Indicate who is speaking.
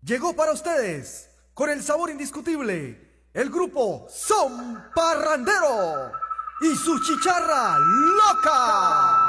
Speaker 1: Llegó para ustedes, con el sabor indiscutible, el grupo Son Parrandero y su chicharra loca.